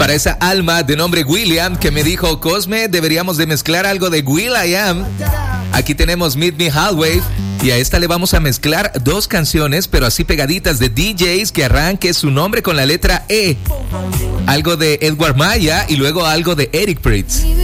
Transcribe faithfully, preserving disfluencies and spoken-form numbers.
para esa alma de nombre William que me dijo, Cosme, deberíamos de mezclar algo de will.i.am. Aquí tenemos Meet Me Halfway y a esta le vamos a mezclar dos canciones, pero así pegaditas de D Js que arranque su nombre con la letra E. Algo de Edward Maya y luego algo de Eric Prydz.